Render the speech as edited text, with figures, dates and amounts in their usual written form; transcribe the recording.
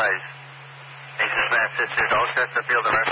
advise. Aces, man, sisters, all Chesterfield, the rest